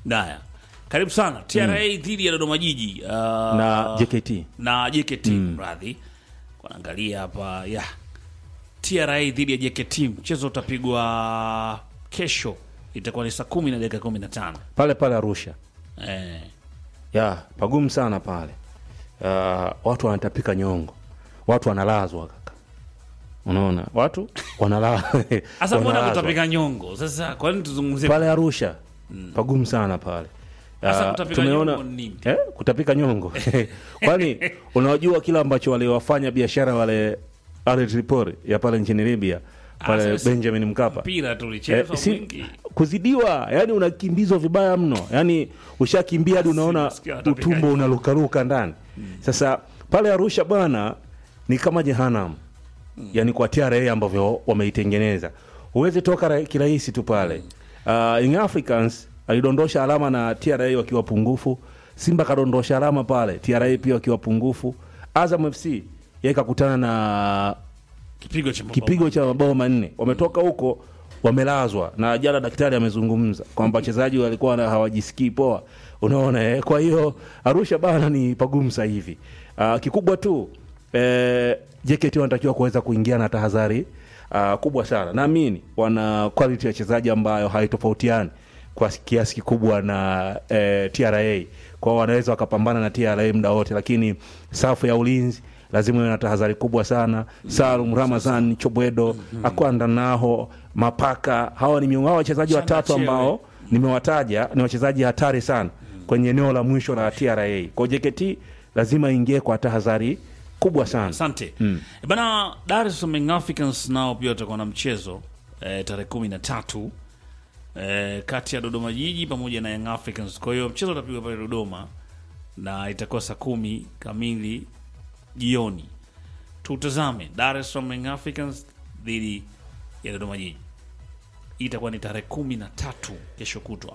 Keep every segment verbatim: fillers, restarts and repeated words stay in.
Daya. Karibu sana. T R A mm. dhidi ya Dodoma Jiji uh, na J K T na J K T mm. mradhi. Kuangalia hapa ya T R A dhidi ya J K T, mchezo utapigwa kesho, itakuwa ni saa kumi na dakika kumi na tano pale pale Arusha. Eh. Ya, pagumu sana pale. Uh, watu wanatapika nyongo. Watu wanalazwa kaka. Unaona? Watu wanalazwa. Sasa mbona kutapika nyongo? Sasa kwa nini tuzungumzie pale Arusha? Mm. Pagumu sana pale. Uh, tumeona eh, kutapika nyongo. Kwani unajua kila ambacho waliwafanya biashara wale Al Tripoli ya pale nchini Libya pale Asa, Benjamin Mkapa. Mpira tulicheza eh, mwingi. Kuzidiwa, yani unakimbizwa vibaya mno. Yani ushakimbia hadi unaona utumbo unalukaruka ndani. Hmm. Sasa pale Arusha bwana ni kama jehanamu. Hmm. Yani kwa T R A ambavyo wameitengeneza. Huwezi toka kirahisi tu pale. Hmm. Uh, in Africans alidondosha alama na T R A wakiwa pungufu. Simba kadondosha alama pale, T R A pia wakiwa pungufu. Azam F C yeye kakutana na kipigo cha mabao kipigo cha mabao manne. Wametoka huko wamelazwa, na jana daktari amezungumza kwamba wachezaji walikuwa hawajisikii poa. Unaona eh? Kwa hiyo Arusha bana ni pagumu sasa hivi. Uh, kikubwa tu eh, J K T wanatakiwa kuweza kuingia na tahadhari uh, kubwa sana. Naamini wana quality ya wachezaji ambayo haitofautiani kwa kiasi kikubwa na eh, T R A. Kwa wanaweza wakapambana na T R A muda wote, lakini safu ya ulinzi lazima iwe na tahadhari kubwa sana. Salum Ramazan, Chobwedo, mm-hmm. Akwanda Naho, Mapaka, hawa ni miongoni mwa wachezaji watatu ambao nimewataja ni wachezaji hatari sana kwenye eneo la mwisho la T R A. Kwa J K T lazima ingie kwa tahadhari kubwa sana. Asante. Mm. E bana, Dar es Salaam Africans nao pia watakuwa na mchezo eh, tarehe kumi na tatu eh, kati ya Dodoma Jiji pamoja na Young Africans. Kwa hiyo mchezo utapigwa pale Dodoma na itakuwa saa kumi kamili jioni. Tutazame Dar es Salaam Africans dhidi ya Dodoma Jiji. Itakuwa ni tarehe kumi na tatu kesho kutwa.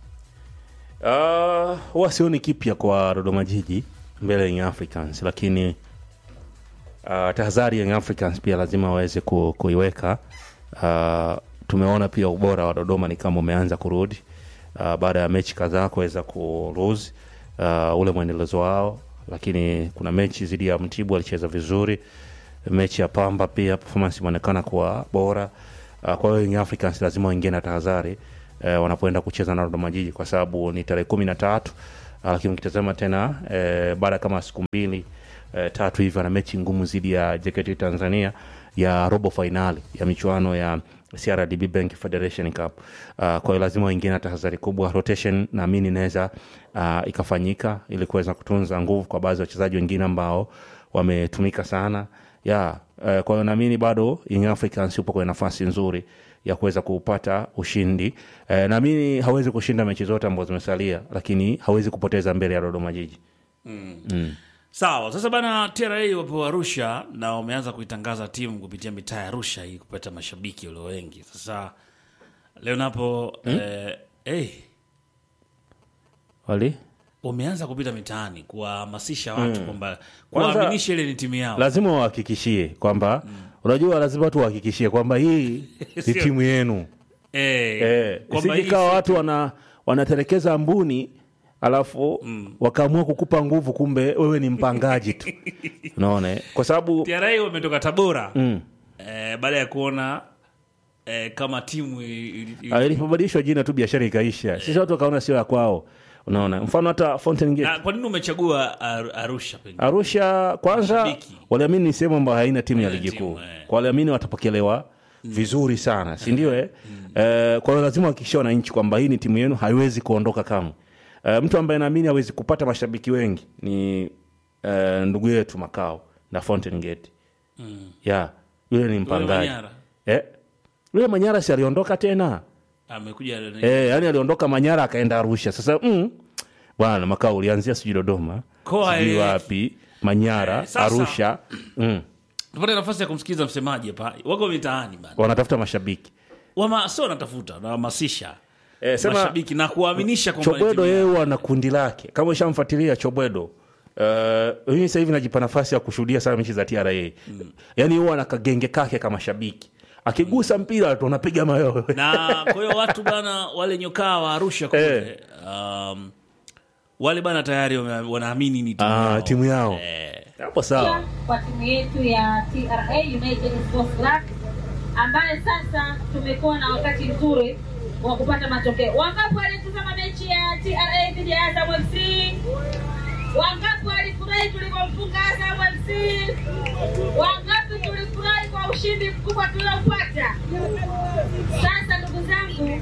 Ah, uh, huwa sioni kipya kwa Dodoma Jiji mbele ya Africans, lakini uh, tahadhari ya Africans pia lazima waweze ku, kuiweka. Uh, tumeona pia ubora wa Dodoma ni kama umeanza kurudi uh, baada ya mechi kadhaa kuweza ku lose uh, ule mwendelezo wao, lakini kuna mechi zidi ya Mtibwa alicheza vizuri, mechi ya Pamba pia performance inaonekana kuwa bora. Uh, kwa hiyo Africans lazima waingie na tahadhari uh, wanapoenda kucheza na Dodoma Jiji, kwa sababu ni tarehe kumi na tatu. Uh, lakini ukitazama tena uh, baada kama siku mbili uh, tatu hivi na mechi ngumu zidi ya J K T Tanzania ya robo finali ya michuano ya C R D B Bank Federation Cup. Uh, kwa hiyo lazima waingie na tahadhari kubwa. Rotation naamini inaweza uh, ikafanyika ili kuweza kutunza nguvu kwa baadhi ya wachezaji wengine ambao wametumika sana. Yeah, uh, kwa hiyo naamini bado Young Africans yupo kwa nafasi nzuri ya kuweza kupata ushindi. Uh, naamini hawezi kushinda mechi zote ambazo zimesalia, lakini hawezi kupoteza mbele ya Dodoma Jiji. Mm. Mm. Sawa, sasa bana, T R A wapo Arusha na wameanza kuitangaza timu kupitia mitaa ya Arusha ili kupata mashabiki wale wengi. Sasa leo napo hmm? eh hey, wali wameanza kupita mitaani kuhamasisha watu mm. kwamba kuaminisha ile ni timu yao. Lazima wahakikishie kwamba mm. unajua lazima watu wahakikishie kwamba hii ni timu yenu. Eh, eh kwamba watu wana wanaterekeza ambuni alafu mm. wakaamua kukupa nguvu, kumbe wewe ni mpangaji tu. Unaona, kwa sababu T R A wametoka Tabora mm. eh, baada ya kuona eh, kama timu ilipobadilishwa jina tu biashara ikaisha. Eh. Sisi watu wakaona sio ya kwao. Unaona, mfano hata Fountain Gate. Na kwa nini umechagua Ar- Arusha pengine? Arusha kwanza waliamini ni sehemu ambayo haina timu ya ligi kuu. Eh. Kwa waliamini watapokelewa mm. vizuri sana, si ndio eh? Mm. Eh, kwa hiyo lazima hakikisha wananchi kwamba hii ni timu yenu, haiwezi kuondoka kama. Uh, mtu ambaye naamini hawezi kupata mashabiki wengi ni uh, ndugu yetu Makao na Fountain Gate. Mm. Yeah, yule ni mpangaji. Eh? Yule Manyara si aliondoka tena. Amekuja eh, yani aliondoka Manyara akaenda Arusha. Sasa mm, bwana Makao ulianzia sijui Dodoma, sijui wapi, Manyara, eh, Arusha. Mm. Tupate nafasi ya kumsikiza msemaji hapa. Wako mitaani bana. Wanatafuta mashabiki. Wama sio wanatafuta, na hamasisha. Eh, sema mashabiki na kuaminisha kwamba Chobwedo yeye ana kundi lake. Kama ushamfuatilia Chobwedo, eh uh, sasa hivi najipa nafasi ya kushuhudia sana mechi za T R A. Mm. Yaani huwa ana kagenge kake kama shabiki. akigusa mpira tu anapiga mayowe. Na kwa hiyo watu bana wale nyokaa wa Arusha kule um, wale bana tayari wame- wanaamini ni timu Ah, yao. timu yao. Eh, Hapo sawa. kwa timu yetu ya T R A United Sports Club ambaye sasa tumekuwa na wakati mzuri wa kupata matokeo. Wangapi walitazama mechi ya T R A dhidi ya Azam F C? Wangapi walifurahi tulipomfunga Azam F C? Wangapi tulifurahi kwa ushindi mkubwa tuliopata? Sasa ndugu zangu,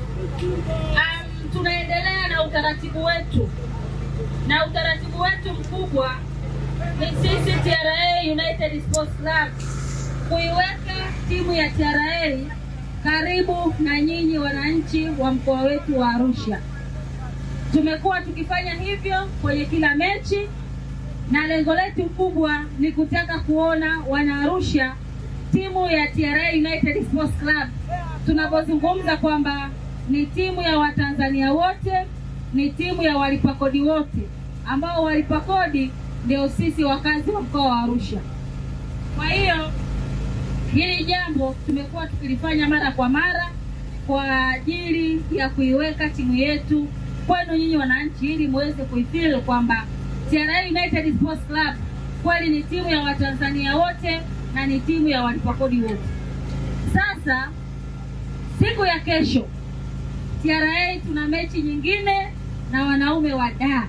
um, tunaendelea na utaratibu wetu, na utaratibu wetu mkubwa ni sisi T R A United Sports Club kuiweka timu ya T R A karibu na nyinyi wananchi wa mkoa wetu wa Arusha. Tumekuwa tukifanya hivyo kwenye kila mechi, na lengo letu kubwa ni kutaka kuona wana Arusha timu ya T R A United Sports Club tunapozungumza kwamba ni timu ya Watanzania wote, ni timu ya walipa kodi wote, ambao walipa kodi ndio sisi wakazi wa mkoa wa Arusha. Kwa hiyo hili jambo tumekuwa tukilifanya mara kwa mara kwa ajili ya kuiweka timu yetu kwenu nyinyi wananchi, ili muweze kuifeel kwamba T R A United Sports Club kweli ni timu ya Watanzania wote na ni timu ya walipa kodi wote. Sasa siku ya kesho T R A tuna mechi nyingine na wanaume wa Dar.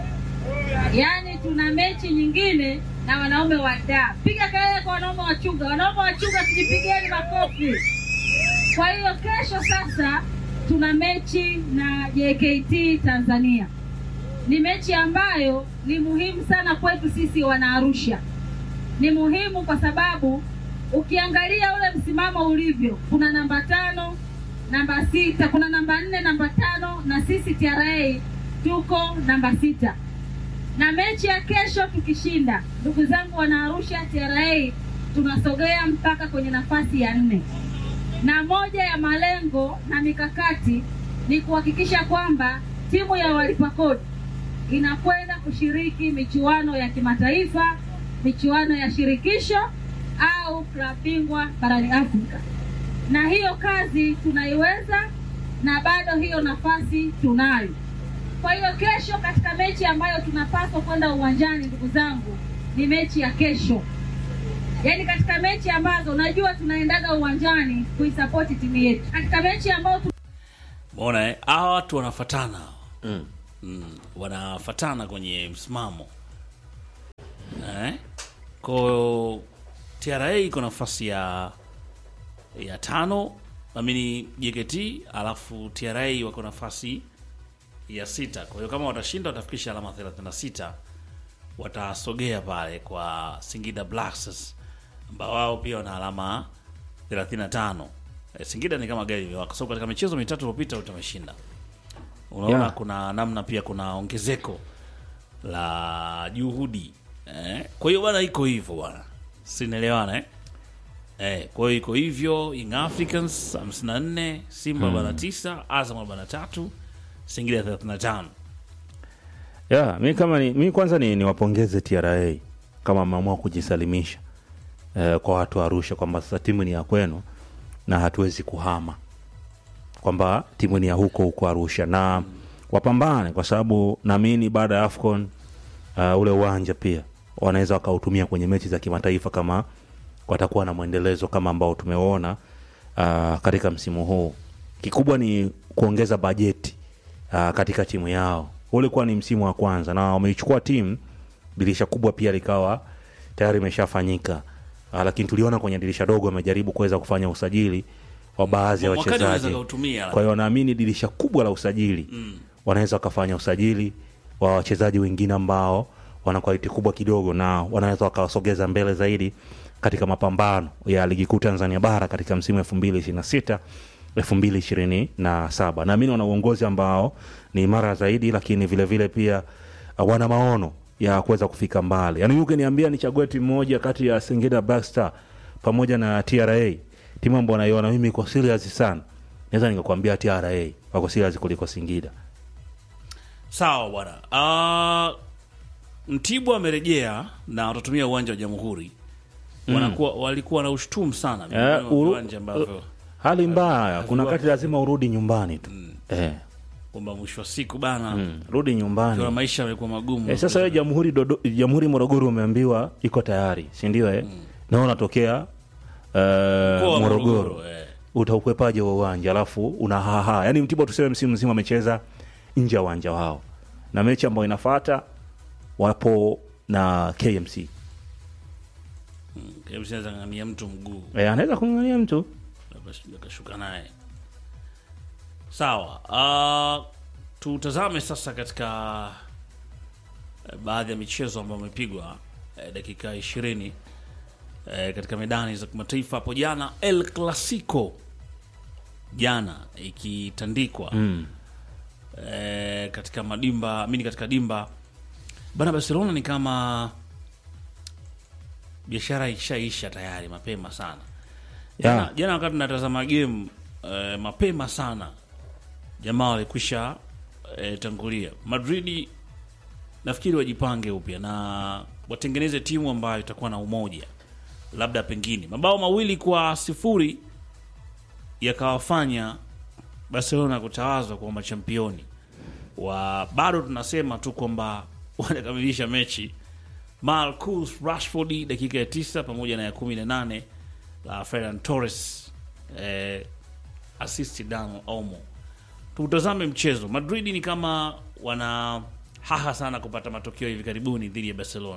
Yaani tuna mechi nyingine na wanaume wa Dar. Piga kelele kwa wanaume wa Chuga. Wanaume wa Chuga tujipigeni makofi. Kwa hiyo kesho sasa tuna mechi na J K T Tanzania. Ni mechi ambayo ni muhimu sana kwetu sisi wana Arusha. Ni muhimu kwa sababu ukiangalia ule msimamo ulivyo, kuna namba tano, namba sita, kuna namba nne, namba tano, na sisi T R A tuko namba sita. Na mechi ya kesho tukishinda, ndugu zangu wana Arusha, T R A tunasogea mpaka kwenye nafasi ya nne. Na moja ya malengo na mikakati ni kuhakikisha kwamba timu ya walipa kodi inakwenda kushiriki michuano ya kimataifa, michuano ya shirikisho au klabu bingwa barani Afrika. Na hiyo kazi tunaiweza, na bado hiyo nafasi tunayo. Kwa hiyo kesho katika mechi ambayo tunapaswa kwenda uwanjani, ndugu zangu, ni mechi ya kesho. Yaani katika mechi ambazo najua tunaendaga uwanjani kuisupport timu yetu. Katika mechi ambayo tu... Mbona eh, hawa watu wanafatana. Mm. Mm, wanafatana kwenye msimamo. Eh? Kwa T R A iko nafasi ya ya tano, amini J K T, alafu T R A wako nafasi ya sita. Kwa hiyo kama watashinda watafikisha alama thelathini na sita, watasogea pale kwa Singida Black Stars ambao wao pia wana alama thelathini na tano. E, Singida ni kama gari imewaka, kwa sababu katika michezo mitatu iliyopita utameshinda. Unaona Yeah. Kuna namna pia kuna ongezeko la juhudi. Eh, kwa hiyo bwana iko hivyo bwana. Sinaelewana eh? Eh, kwa hiyo iko hivyo. Young Africans hamsini na nne, Simba arobaini na tisa, Azam arobaini na tatu, Singida thelathini na tano. Yeah, mimi kama ni mimi kwanza ni niwapongeze T R A kama ameamua kujisalimisha eh, kwa watu wa Arusha kwamba sasa timu ni ya kwenu na hatuwezi kuhama. Kwamba timu ni ya huko huko Arusha na wapambane, kwa sababu naamini baada ya AFCON uh, ule uwanja pia wanaweza wakautumia kwenye mechi za kimataifa kama watakuwa na mwendelezo kama ambao tumeona uh, katika msimu huu. Kikubwa ni kuongeza bajeti uh, katika timu yao. Ule kwa ni msimu wa kwanza na wameichukua timu, dirisha kubwa pia likawa tayari imeshafanyika. Uh, lakini tuliona kwenye dirisha dogo wamejaribu kuweza kufanya usajili wa baadhi ya wachezaji. Kwa hiyo naamini dirisha kubwa la usajili mm. wanaweza wakafanya usajili wa wachezaji wengine ambao wana quality kubwa kidogo na wanaweza wakawasogeza mbele zaidi katika mapambano ya ligi kuu Tanzania bara katika msimu elfu mbili ishirini na sita elfu mbili ishirini na saba. Naamini wana uongozi ambao ni imara zaidi, lakini vile vile pia uh, wana maono ya kuweza kufika mbali. Yaani yuko niambia nichague timu moja kati ya Singida Black Star pamoja na T R A, timu ambayo naiona mimi kwa serious sana, naweza nikakwambia T R A wako serious kuliko Singida. Sawa bwana. Ah, uh, Mtibwa amerejea na watatumia uwanja wa Jamhuri wanakuwa walikuwa na ushtumu sana Eh, uru- viwanja ambavyo hali mbaya, kuna haviwa- wakati lazima urudi nyumbani tu eh, kwamba mwisho wa siku bana mm, rudi kwa nyumbani maisha yamekuwa magumu. eh. Sasa wewe Jamhuri Dodo, Jamhuri Morogoro umeambiwa iko tayari, si ndio eh? Na unatokea eh, Mkoa wa Morogoro, eh. utaukwepaje wa uwanja alafu una haha, yani Mtibwa tuseme msimu mzima amecheza nje ya uwanja wao, na mechi ambayo inafuata wapo na K M C Kile mshaanza ngania mtu mguu eh, anaweza kumngania mtu labda kashuka naye. Sawa. Uh, tutazame sasa katika eh, baadhi ya michezo ambayo imepigwa eh, dakika ishirini eh, katika medani za kimataifa hapo jana. El Clasico jana ikitandikwa mm. eh, katika madimba mimi katika dimba bana. Barcelona ni kama biashara ishaisha tayari mapema sana. Jana, Yeah. jana wakati natazama game eh, mapema sana jamaa walikwisha eh, tangulia. Madrid nafikiri wajipange upya na watengeneze timu ambayo itakuwa na umoja, labda pengine mabao mawili kwa sifuri yakawafanya Barcelona kutawazwa kwa machampioni wa. Bado tunasema tu kwamba wanakamilisha mechi. Marcus Rashford dakika ya tisa pamoja na ya kumi na nane la Ferran Torres eh, assist Dani Olmo. Tutazame mchezo. Madrid ni kama wana haha sana kupata matokeo hivi karibuni dhidi ya Barcelona.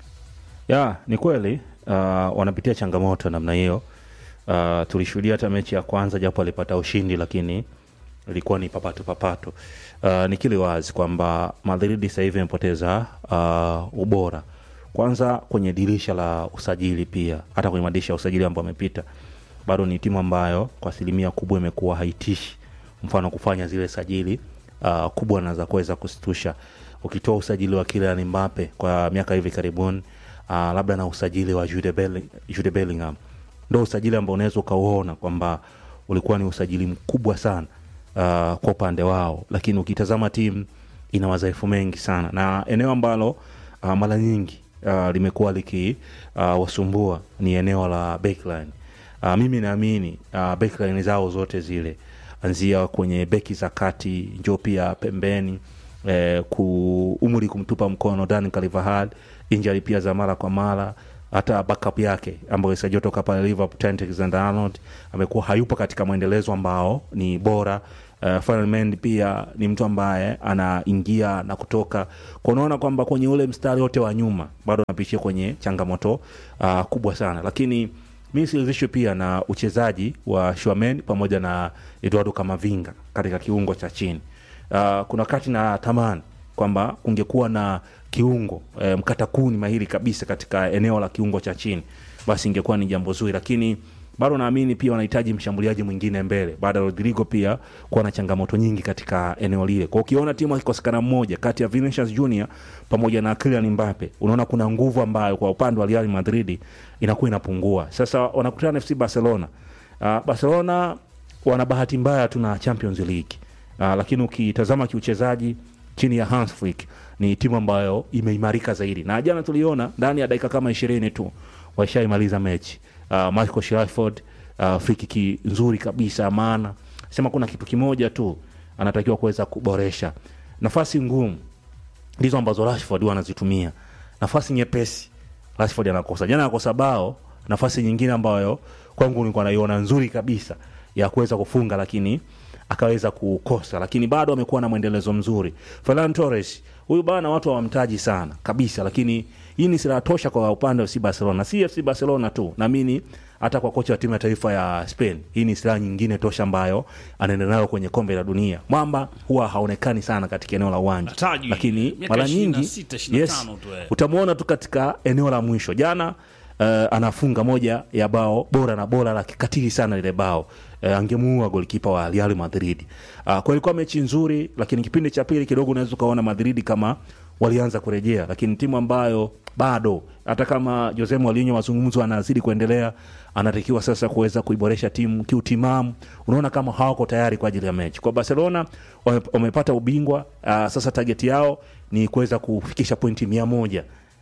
Ya, ni kweli uh, wanapitia changamoto namna hiyo. Uh, tulishuhudia hata mechi ya kwanza japo alipata ushindi, lakini ilikuwa ni papato papato. Uh, ni kile wazi kwamba Madrid sasa hivi imepoteza uh, ubora. Kwanza kwenye dirisha la usajili, pia hata kwenye madirisha ya usajili ambayo amepita, bado ni timu ambayo kwa asilimia kubwa imekuwa haitishi, mfano kufanya zile sajili uh, kubwa na za kuweza kustusha. Ukitoa usajili wa Kylian Mbappe kwa miaka hivi karibuni, uh, labda na usajili wa Jude Belling, Jude Bellingham, ndio usajili ambao unaweza ukaona kwamba ulikuwa ni usajili mkubwa sana uh, kwa upande wao, lakini ukitazama timu ina wadhaifu mengi sana, na eneo ambalo uh, mara nyingi uh, limekuwa liki uh, wasumbua ni eneo la backline. Uh, mimi naamini uh, backline zao zote zile, anzia kwenye beki za kati, njoo pia pembeni, eh, ku umri kumtupa mkono Dani Carvajal, injury pia za mara kwa mara, hata backup yake ambayo isajotoka pale Liverpool, Trent Alexander-Arnold amekuwa hayupo katika mwendelezo ambao ni bora. Uh, Ferland pia ni mtu ambaye anaingia na kutoka, kwa unaona kwamba kwenye ule mstari wote wa nyuma bado anapishia kwenye changamoto uh, kubwa sana. Lakini mimi silizishwe pia na uchezaji wa Tchouameni pamoja na Eduardo Camavinga katika kiungo cha chini. Uh, kuna wakati na tamani kwamba kungekuwa na kiungo e, mkatakuni mahiri kabisa katika eneo la kiungo cha chini, basi ingekuwa ni jambo zuri, lakini bado naamini pia wanahitaji mshambuliaji mwingine mbele baada ya Rodrigo pia kuwa na changamoto nyingi katika eneo lile. Kwa ukiona timu ikikosekana mmoja kati ya Vinicius Junior pamoja na Kylian Mbappe, unaona kuna nguvu ambayo kwa upande wa Real Madrid inakuwa inapungua. Sasa wanakutana na F C Barcelona. Uh, Barcelona wana bahati mbaya tu na Champions League. Uh, lakini ukitazama kiuchezaji chini ya Hans Flick ni timu ambayo imeimarika zaidi, na jana tuliona ndani ya dakika kama ishirini tu washaimaliza mechi. Uh, Michael Rashford uh, free kick nzuri kabisa, maana sema kuna kitu kimoja tu anatakiwa kuweza kuboresha. Nafasi ngumu ndizo ambazo Rashford wanazitumia, nafasi nyepesi Rashford anakosa. Jana anakosa bao, nafasi nyingine ambayo kwangu nilikuwa naiona nzuri kabisa ya kuweza kufunga, lakini akaweza kukosa. Lakini bado amekuwa na mwendelezo mzuri. Ferran Torres huyu bana watu hawamtaji sana kabisa, lakini hii ni silaha tosha kwa upande wa F C Barcelona. Si F C Barcelona tu, naamini hata kwa kocha wa timu ya taifa ya Spain hii ni silaha nyingine tosha ambayo anaenda nayo kwenye kombe la dunia. Mwamba huwa haonekani sana katika eneo la uwanja, lakini mara nyingi yes, utamuona tu katika eneo la mwisho. Jana uh, anafunga moja ya bao bora na bora la kikatili sana lile bao. Uh, angemuua golikipa wa Real Madrid. Uh, kwa ilikuwa mechi nzuri, lakini kipindi cha pili kidogo unaweza kuona Madrid kama walianza kurejea, lakini timu ambayo bado hata kama Jose Mourinho mazungumzo anazidi kuendelea, anatakiwa sasa kuweza kuiboresha timu kiutimamu. Unaona kama hawako tayari kwa ajili ya mechi. Kwa Barcelona wamepata ubingwa, uh, sasa target yao ni kuweza kufikisha pointi mia moja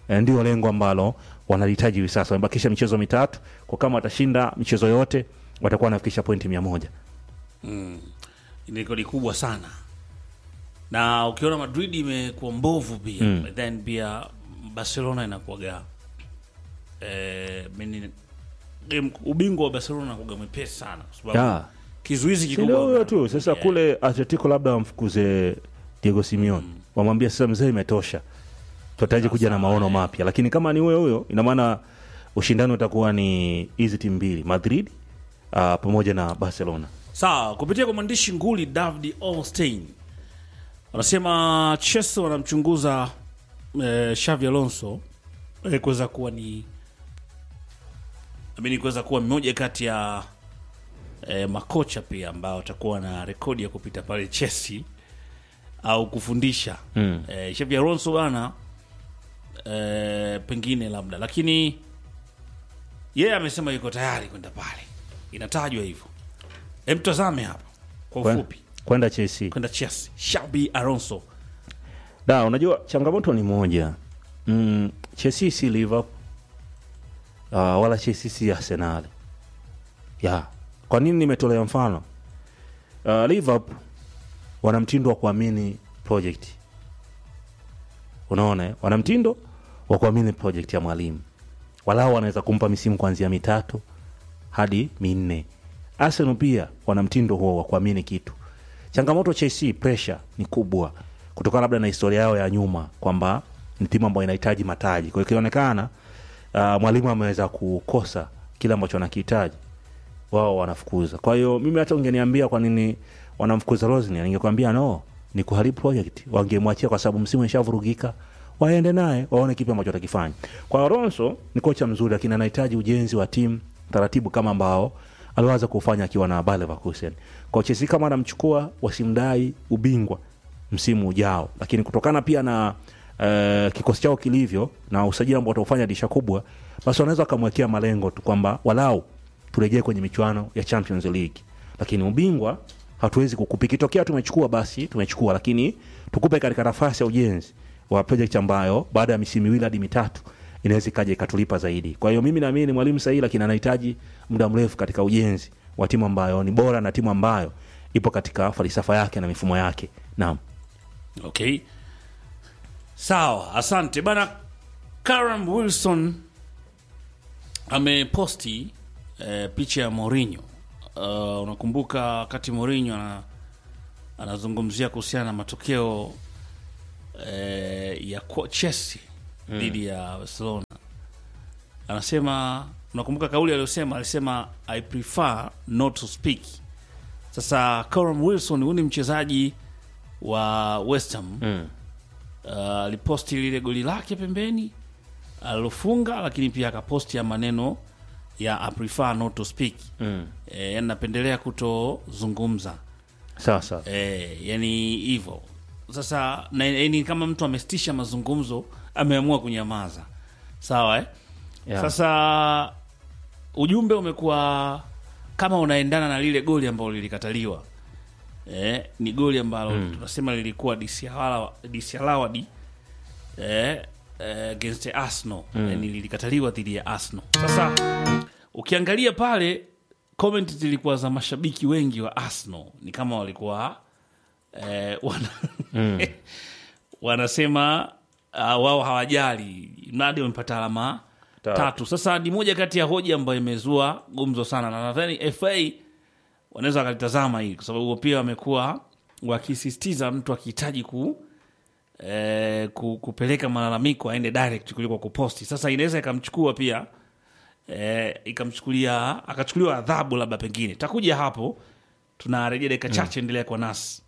E, ndio lengo ambalo wanalihitaji hivi sasa. Wamebakisha michezo mitatu, kwa kama watashinda michezo yote watakuwa wanafikisha pointi mia moja. Mm. Ni rekodi kubwa sana. Na ukiona Madrid imekuwa mbovu pia, mm. but then pia Barcelona inakuwaga eh mimi ubingwa wa Barcelona unakuwa mwepesi sana kwa sababu Yeah. kizuizi Sio kikubwa huyo tu. Sasa yeah. Kule Atletico labda wamfukuze Diego Simeone. Mm. Wamwambia sasa mzee imetosha. Tutahitaji kuja na maono mapya. Lakini kama ni huyo huyo, ina maana ushindani utakuwa ni hizi timu mbili, Madrid uh, pamoja na Barcelona. Sawa, kupitia kwa mwandishi nguli David Olstein. Wanasema Chelsea wanamchunguza eh, Xavi Alonso eh, kuweza kuwa ni amini kuweza kuwa mmoja kati ya eh, makocha pia ambao watakuwa na rekodi ya kupita pale Chelsea au kufundisha. Mm. Eh, Xavi Alonso bana eh, pengine labda, lakini yeye yeah, amesema yuko tayari kwenda pale. Inatajwa hivyo. Hem, tazame hapa kwa ufupi. Kwenda Chelsea. Kwenda Chelsea. Xabi Alonso. Da, unajua changamoto ni moja. Mm, Chelsea si Liverpool. Uh, wala Chelsea si Arsenal. Ya. Kwa nini nimetolea mfano? Uh, Liverpool wana mtindo wa kuamini project. Unaona, wana mtindo wa kuamini project ya mwalimu. Walao wanaweza kumpa misimu kuanzia mitatu hadi minne. Arsenal pia wana mtindo huo wa kuamini kitu. Changamoto Chelsea, pressure ni kubwa kutokana labda na historia yao ya nyuma kwamba ni timu ambayo inahitaji mataji. Kwa hiyo kionekana uh, mwalimu ameweza kukosa kile ambacho anakihitaji, wao wanafukuza. Kwa hiyo mimi hata ungeniambia kwa nini wanamfukuza Rosni, ningekwambia no, ni kuharibu project. Wangemwachia kwa sababu msimu umeshavurugika, waende naye waone kipi ambacho atakifanya. Kwa Alonso ni kocha mzuri, lakini anahitaji ujenzi wa timu taratibu kama ambao aliwaza kufanya akiwa na Bayer Leverkusen. Kwa Chelsea kama anamchukua, wasimdai ubingwa msimu ujao, lakini kutokana pia na uh, kikosi chao kilivyo na usajili ambao wataufanya disha kubwa, basi wanaweza kumwekea malengo tu kwamba walau turejee kwenye michuano ya Champions League. Lakini ubingwa hatuwezi kukupa, kitokea tumechukua basi tumechukua, lakini tukupe katika nafasi ya ujenzi wa project ambayo baada ya misimu miwili hadi mitatu inaweza kaja ikatulipa zaidi. Kwa hiyo mimi naamini ni mwalimu sahihi, lakini anahitaji muda mrefu katika ujenzi wa timu ambayo ni bora na timu ambayo ipo katika falsafa yake na mifumo yake. Naam. Okay. Sawa, asante bana. Callum Wilson ameposti eh, picha ya Mourinho. Uh, unakumbuka wakati Mourinho ana, anazungumzia kuhusiana na matokeo eh, ya Chelsea mm. dhidi ya Barcelona. Anasema, unakumbuka kauli aliyosema, alisema I prefer not to speak. Sasa Callum Wilson huyu ni mchezaji wa West Ham. Mm. Aliposti uh, lile goli lake pembeni alofunga, lakini pia akaposti ya maneno ya I prefer not to speak. Mm. Eh, yani napendelea kutozungumza. Sawa sawa. Eh, yani hivyo. Sasa na, yani kama mtu amestisha mazungumzo, ameamua kunyamaza. Sawa eh? Yeah. Sasa ujumbe umekuwa kama unaendana na lile goli ambalo lilikataliwa. Eh, ni goli ambalo mm. tunasema lilikuwa disallowed eh, eh against Arsenal. Mm. Yani lilikataliwa dhidi ya Arsenal. Sasa ukiangalia pale comment zilikuwa za mashabiki wengi wa Arsenal, ni kama walikuwa eh, wana mm. wanasema uh, wao hawajali mradi wamepata alama tatu. tatu. Sasa ni moja kati ya hoja ambayo imezua gumzo sana, na nadhani F A wanaweza wakalitazama hili kwa sababu pia wamekuwa wakisisitiza mtu akihitaji ku eh, ku, kupeleka malalamiko aende direct kuliko kuposti. Sasa inaweza ikamchukua pia eh, ikamchukulia akachukuliwa adhabu labda pengine. Takuja hapo, tunarejea dakika chache, endelea kwa nasi.